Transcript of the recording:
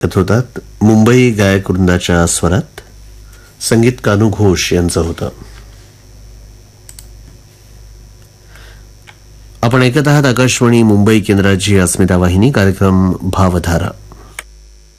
होतात मुंबई गायक वृंदाच्या स्वरात. संगीत कानू घोष यांचं होतं. आपण ऐकत आहात आकाशवाणी मुंबई केंद्राची अस्मिता वाहिनी, कार्यक्रम भावधारा.